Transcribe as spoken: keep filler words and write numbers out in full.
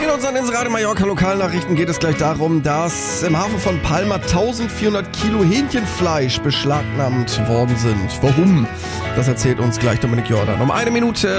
In unseren Inseradio Mallorca Lokalnachrichten geht es gleich darum, dass im Hafen von Palma eintausendvierhundert Kilo Hähnchenfleisch beschlagnahmt worden sind. Warum? Das erzählt uns gleich Dominik Jordan. Um eine Minute